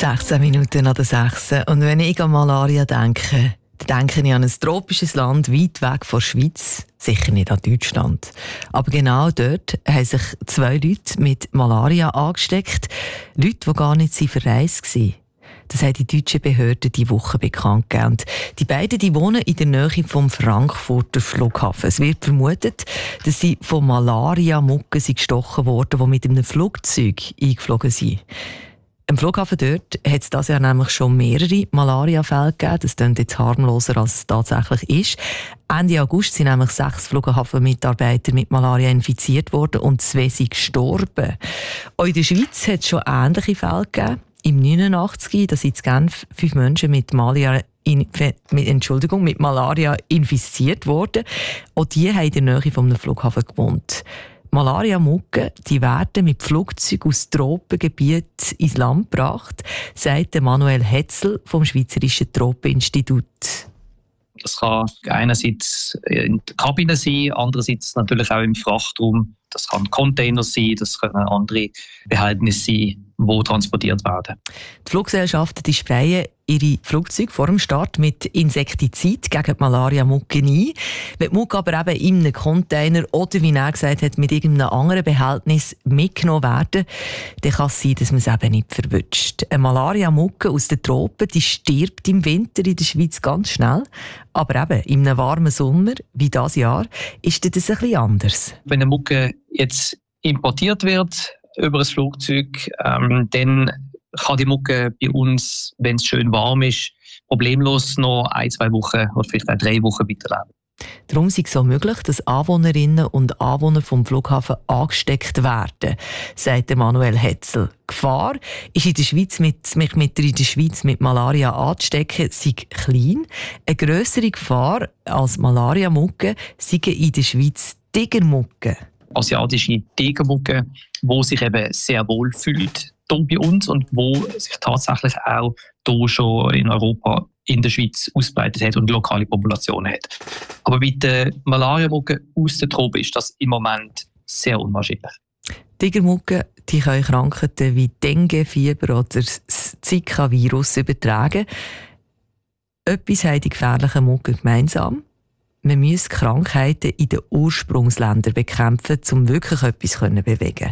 16 Minuten nach der 6. Und wenn ich an Malaria denke, dann denke ich an ein tropisches Land weit weg von der Schweiz, sicher nicht an Deutschland. Aber genau dort haben sich 2 Leute mit Malaria angesteckt. Leute, die gar nicht verreist waren. Das haben die deutschen Behörden diese Woche bekannt gegeben. Und die beiden die wohnen in der Nähe vom Frankfurter Flughafen. Es wird vermutet, dass sie von Malaria-Mucken gestochen wurden, die mit einem Flugzeug eingeflogen sind. Am Flughafen dort hat es dieses Jahr nämlich schon mehrere Malaria-Fälle gegeben. Das klingt jetzt harmloser, als es tatsächlich ist. Ende August sind nämlich 6 Flughafenmitarbeiter mit Malaria infiziert worden und 2 sind gestorben. Auch in der Schweiz hat es schon ähnliche Fälle gegeben. Im 89, da sind in Genf 5 Menschen mit Malaria infiziert worden. Auch die haben in der Nähe von einem Flughafen gewohnt. Malaria-Mucken, die werden mit Flugzeugen aus Tropengebieten ins Land gebracht, sagt Manuel Hetzel vom Schweizerischen Tropeninstitut. Das kann einerseits in der Kabine sein, andererseits natürlich auch im Frachtraum. Das kann Container sein, das können andere Behältnisse sein, die transportiert werden. Die Fluggesellschaften die sprayen ihre Flugzeuge vor dem Start mit Insektizid gegen die Malaria-Mucke ein. Wenn die Mucke aber eben in einem Container oder, wie er gesagt hat, mit irgendeinem anderen Behältnis mitgenommen werden, dann kann es sein, dass man es eben nicht verwünscht. Eine Malaria-Mucke aus den Tropen die stirbt im Winter in der Schweiz ganz schnell. Aber eben in einem warmen Sommer, wie dieses Jahr, ist das ein bisschen anders. Wenn eine Mucke jetzt importiert wird über ein Flugzeug, dann kann die Mucke bei uns, wenn es schön warm ist, problemlos noch 1-2 Wochen oder vielleicht auch 3 Wochen weiterleben. Darum ist es so möglich, dass Anwohnerinnen und Anwohner vom Flughafen angesteckt werden, sagt Manuel Hetzel. Die Gefahr ist in der Schweiz, mich in der Schweiz mit Malaria anzustecken, sei klein. Eine grössere Gefahr als Malaria-Mucke sei in der Schweiz Tigermucke. Asiatische Tigermucke, die sich eben sehr wohl fühlt hier bei uns und wo sich tatsächlich auch hier schon in Europa, in der Schweiz ausgebreitet hat und lokale Populationen hat. Aber mit der Malaria-Mucke aus der Tropen ist das im Moment sehr unwahrscheinlich. Tigermucken die können Krankheiten wie Dengue, Fieber oder das Zika-Virus übertragen. Etwas haben die gefährlichen Mucken gemeinsam. Man muss Krankheiten in den Ursprungsländern bekämpfen, um wirklich etwas zu bewegen.